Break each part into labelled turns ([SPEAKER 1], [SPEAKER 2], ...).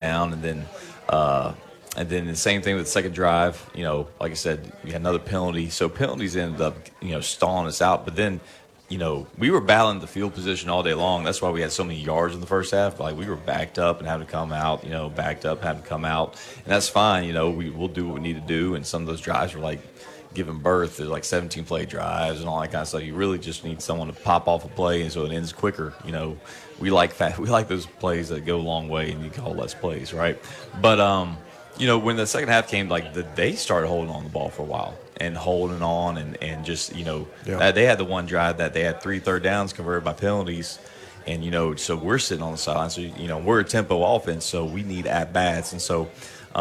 [SPEAKER 1] down, and then the same thing with the second drive. Like I said, we had another penalty. So penalties ended up, stalling us out. But then, we were battling the field position all day long. That's why we had so many yards in the first half. Like, we were backed up and having to come out, backed up, having to come out. And that's fine. We'll do what we need to do. And some of those drives were like giving birth to like 17-play drives and all that kind of stuff. You really just need someone to pop off a play and so it ends quicker. We like those plays that go a long way and you call less plays, right? But, when the second half came, they started holding on the ball for a while and holding on and just, they had the one drive that they had 3 third downs converted by penalties. And, so we're sitting on the sideline. So, we're a tempo offense, so we need at-bats. And so,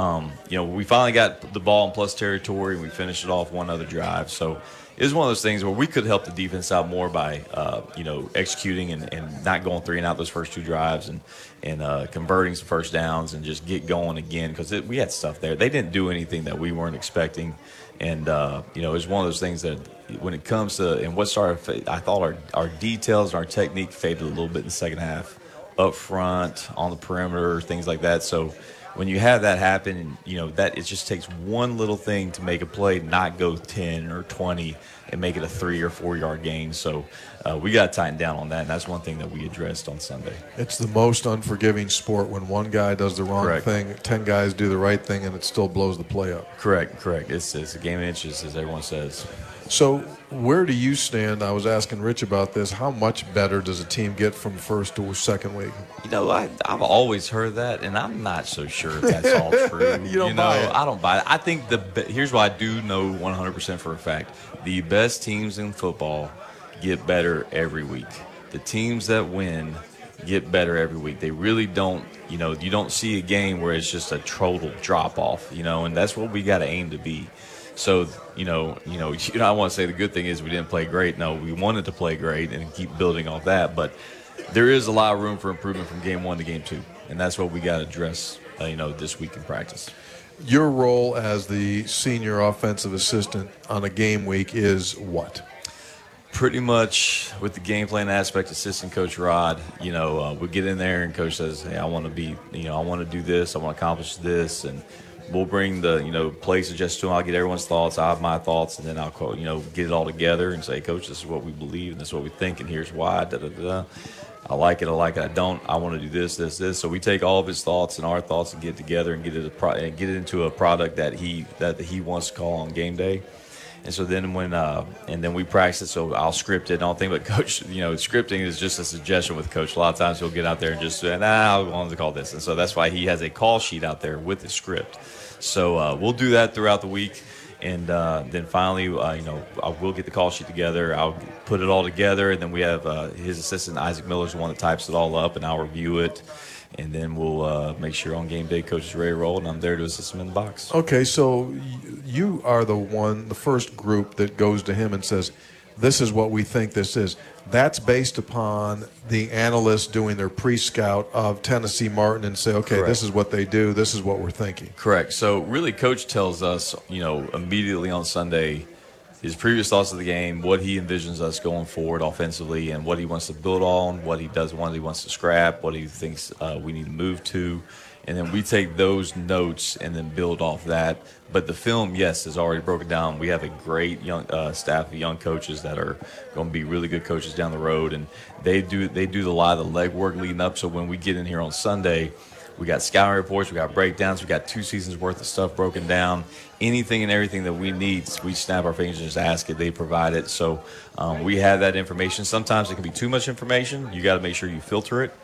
[SPEAKER 1] we finally got the ball in plus territory and we finished it off one other drive. So it was one of those things where we could help the defense out more by, executing and not going 3 and out those first 2 drives and converting some first downs and just get going again because we had stuff there. They didn't do anything that we weren't expecting. And, it was one of those things that when it comes to – and what started – I thought our details and our technique faded a little bit in the second half, up front, on the perimeter, things like that. So when you have that happen, that it just takes one little thing to make a play not go 10 or 20 and make it a 3 or 4 yard gain. So we got to tighten down on that, and that's one thing that we addressed on Sunday.
[SPEAKER 2] It's the most unforgiving sport when one guy does the wrong thing, 10 guys do the right thing, and it still blows the play up.
[SPEAKER 1] Correct. It's a game of inches, as everyone says.
[SPEAKER 2] So where do you stand? I was asking Rich about this. How much better does a team get from first to second week?
[SPEAKER 1] I've always heard that, and I'm not so sure if that's all true.
[SPEAKER 2] You don't buy it.
[SPEAKER 1] I don't buy it. I think here's what I do know 100% for a fact. The best teams in football get better every week. The teams that win get better every week. They really don't, you don't see a game where it's just a total drop-off, and that's what we got to aim to be. So, I want to say the good thing is we didn't play great. No, we wanted to play great and keep building off that. But there is a lot of room for improvement from game 1 to game 2. And that's what we got to address, this week in practice.
[SPEAKER 2] Your role as the senior offensive assistant on a game week is what?
[SPEAKER 1] Pretty much with the game plan aspect, assistant Coach Rod, we get in there and Coach says, hey, I want to be, I want to do this. I want to accomplish this. And we'll bring the, play suggestions to him. I'll get everyone's thoughts. I'll have my thoughts. And then I'll, get it all together and say, Coach, this is what we believe and this is what we think. And here's why. I like it. I don't. I want to do this. So we take all of his thoughts and our thoughts and get together and get it into a product that he wants to call on game day. And so then and then we practice it. So I'll script it. I don't think, but Coach, scripting is just a suggestion with Coach. A lot of times he'll get out there and just say, I want to call this. And so that's why he has a call sheet out there with the script. So we'll do that throughout the week. And then finally, I will get the call sheet together. I'll put it all together. And then we have his assistant, Isaac Miller, is the one that types it all up, and I'll review it. And then we'll make sure on game day Coach is ready to roll, and I'm there to assist him in the box.
[SPEAKER 2] Okay, so you are the first group that goes to him and says, this is what we think this is. That's based upon the analysts doing their pre-scout of Tennessee Martin and say, okay, Correct. This is what they do, this is what we're thinking.
[SPEAKER 1] Correct. So really Coach tells us, immediately on Sunday his previous thoughts of the game, what he envisions us going forward offensively, and what he wants to build on, what he wants to scrap, what he thinks we need to move to. And then we take those notes and then build off that. But the film, yes, is already broken down. We have a great young staff of young coaches that are going to be really good coaches down the road, and they do a lot of the legwork leading up. So when we get in here on Sunday, we got scouting reports, we got breakdowns, we got 2 seasons worth of stuff broken down. Anything and everything that we need, we snap our fingers and just ask it. They provide it. So we have that information. Sometimes it can be too much information. You got to make sure you filter it.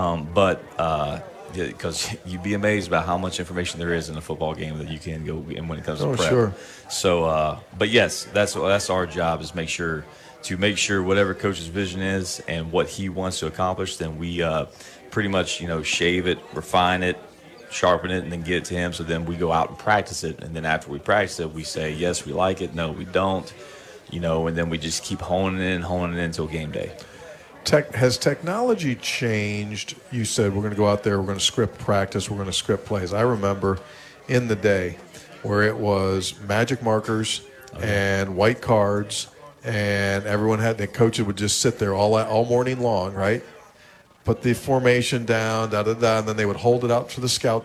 [SPEAKER 1] Because you'd be amazed about how much information there is in a football game that you can go in when it comes to prep.
[SPEAKER 2] Sure.
[SPEAKER 1] So, but yes, that's our job is make sure whatever coach's vision is and what he wants to accomplish, then we pretty much shave it, refine it, sharpen it, and then get it to him. So then we go out and practice it, and then after we practice it, we say yes, we like it, no, we don't, and then we just keep honing it until game day.
[SPEAKER 2] Has technology changed? You said we're going to go out there, we're going to script practice, we're going to script plays. I remember in the day where it was magic markers and white cards, and the coaches would just sit there all morning long, right? Put the formation down, and then they would hold it out for the scout